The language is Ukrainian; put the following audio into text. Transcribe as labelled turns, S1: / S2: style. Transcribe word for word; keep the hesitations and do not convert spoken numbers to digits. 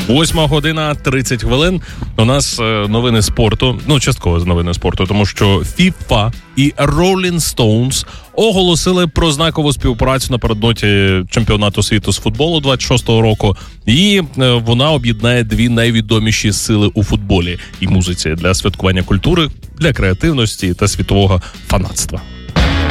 S1: Восьма година тридцять хвилин. У нас новини спорту. Ну, частково з новини спорту, тому що FIFA і Rolling Stones оголосили про знакову співпрацю напередодні чемпіонату світу з футболу двадцять шостого року. І вона об'єднає дві найвідоміші сили у футболі і музиці для святкування культури, для креативності та світового фанатства.